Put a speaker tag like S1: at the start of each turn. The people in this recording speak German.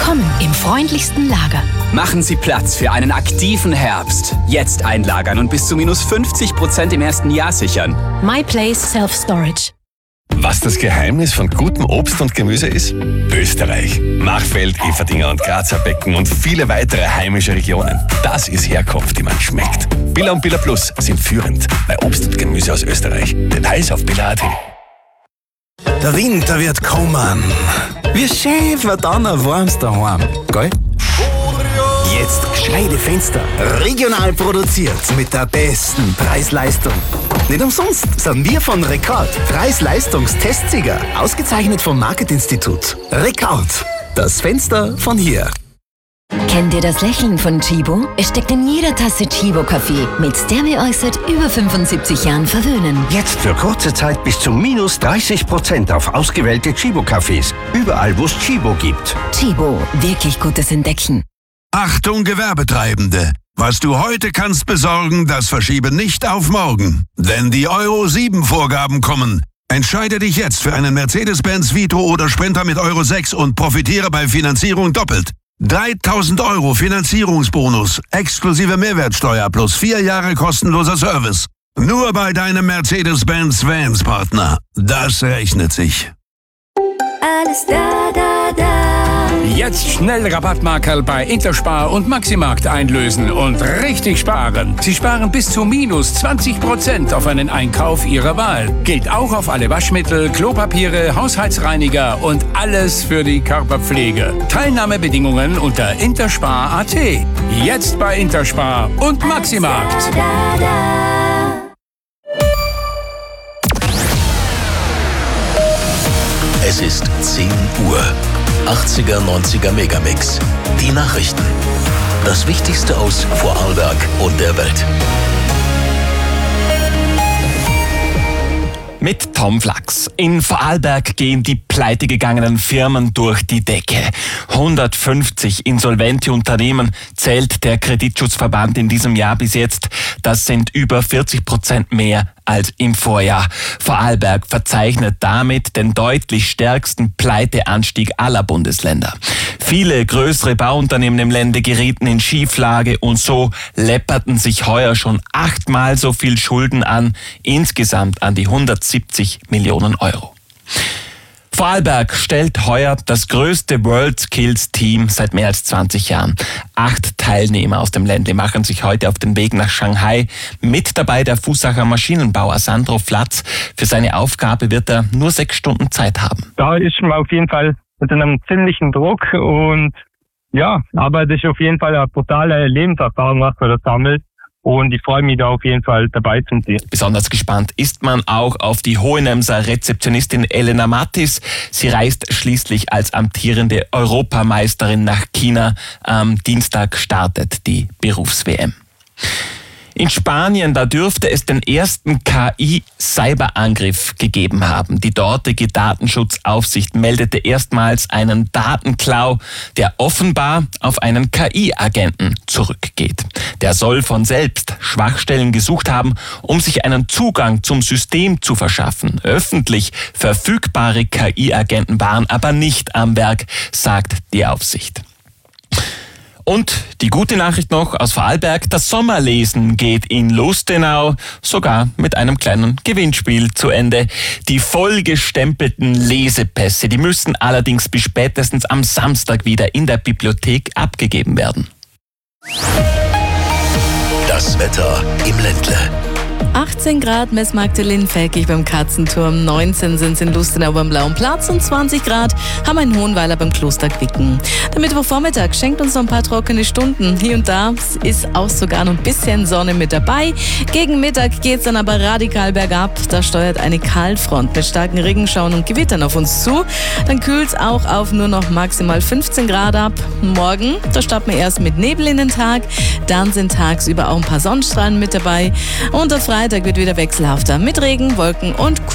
S1: Willkommen im freundlichsten Lager.
S2: Machen Sie Platz für einen aktiven Herbst. Jetzt einlagern und bis zu minus 50% im ersten Jahr sichern.
S1: MyPlace Self-Storage.
S3: Was das Geheimnis von gutem Obst und Gemüse ist? Österreich. Machfeld, Everdinger und Grazer Becken und viele weitere heimische Regionen. Das ist Herkunft, die man schmeckt. Billa und Billa Plus sind führend bei Obst und Gemüse aus Österreich. Details auf billa.at.
S4: Der Winter wird kommen. Wie schön wird dann ein warmes daheim, gell? Jetzt gescheite Fenster. Regional produziert mit der besten Preis-Leistung. Nicht umsonst sind wir von Rekord Preis-Leistungs-Testsieger. Ausgezeichnet vom Marketinstitut. Rekord. Das Fenster von hier.
S5: Kennt ihr das Lächeln von Chibo? Es steckt in jeder Tasse Chibo-Kaffee, mit der wir euch seit über 75 Jahren verwöhnen.
S6: Jetzt für kurze Zeit bis zu minus 30% auf ausgewählte Chibo-Cafés. Überall, wo es Chibo gibt.
S5: Chibo, wirklich gutes Entdecken.
S7: Achtung Gewerbetreibende! Was du heute kannst besorgen, das verschiebe nicht auf morgen. Denn die Euro 7 Vorgaben kommen. Entscheide dich jetzt für einen Mercedes-Benz Vito oder Sprinter mit Euro 6 und profitiere bei Finanzierung doppelt. 3.000 Euro Finanzierungsbonus, exklusive Mehrwertsteuer plus 4 Jahre kostenloser Service. Nur bei deinem Mercedes-Benz Vans Partner. Das rechnet sich.
S8: Alles da, da, da.
S9: Jetzt schnell Rabattmarkerl bei Interspar und Maximarkt einlösen und richtig sparen. Sie sparen bis zu minus 20% auf einen Einkauf Ihrer Wahl. Gilt auch auf alle Waschmittel, Klopapiere, Haushaltsreiniger und alles für die Körperpflege. Teilnahmebedingungen unter interspar.at. Jetzt bei Interspar und Maximarkt.
S8: Da, da, da.
S10: Es ist 10 Uhr. 80er, 90er Megamix. Die Nachrichten. Das Wichtigste aus Vorarlberg und der Welt.
S11: Mit Tom Flachs. In Vorarlberg gehen die pleitegegangenen Firmen durch die Decke. 150 insolvente Unternehmen zählt der Kreditschutzverband in diesem Jahr bis jetzt. Das sind über 40% mehr als im Vorjahr. Vorarlberg verzeichnet damit den deutlich stärksten Pleiteanstieg aller Bundesländer. Viele größere Bauunternehmen im Lande gerieten in Schieflage und so läpperten sich heuer schon 8-mal so viel Schulden an, insgesamt an die 170 Millionen Euro. Vorarlberg stellt heuer das größte WorldSkills-Team seit mehr als 20 Jahren. 8 Teilnehmer aus dem Ländle machen sich heute auf den Weg nach Shanghai. Mit dabei der Fusacher Maschinenbauer Sandro Flatz. Für seine Aufgabe wird er nur 6 Stunden Zeit haben.
S12: Da ist man auf jeden Fall mit einem ziemlichen Druck und ja, aber das ist auf jeden Fall eine brutale Lebenserfahrung, was man da sammelt. Und ich freue mich da auf jeden Fall dabei zu sein.
S11: Besonders gespannt ist man auch auf die Hohenemser Rezeptionistin Elena Mattis. Sie reist schließlich als amtierende Europameisterin nach China. Am Dienstag startet die Berufs-WM. In Spanien, da dürfte es den ersten KI-Cyberangriff gegeben haben. Die dortige Datenschutzaufsicht meldete erstmals einen Datenklau, der offenbar auf einen KI-Agenten zurückgeht. Der soll von selbst Schwachstellen gesucht haben, um sich einen Zugang zum System zu verschaffen. Öffentlich verfügbare KI-Agenten waren aber nicht am Werk, sagt die Aufsicht. Und die gute Nachricht noch aus Vorarlberg, das Sommerlesen geht in Lustenau sogar mit einem kleinen Gewinnspiel zu Ende. Die vollgestempelten Lesepässe, die müssen allerdings bis spätestens am Samstag wieder in der Bibliothek abgegeben werden.
S10: Das Wetter im Ländle.
S13: 18 Grad Messmarkte Linnfelkig beim Katzenturm, 19 sind es in Lustenau beim Blauen Platz und 20 Grad haben wir in Hohenweiler beim Kloster Quicken. Der Mittwochvormittag schenkt uns noch ein paar trockene Stunden. Hier und da ist auch sogar noch ein bisschen Sonne mit dabei. Gegen Mittag geht es dann aber radikal bergab. Da steuert eine Kaltfront mit starken Regenschauern und Gewittern auf uns zu. Dann kühlt es auch auf nur noch maximal 15 Grad ab. Morgen, da starten wir erst mit Nebel in den Tag. Dann sind tagsüber auch ein paar Sonnenstrahlen mit dabei. Und der Freitag wird wieder wechselhafter mit Regen, Wolken und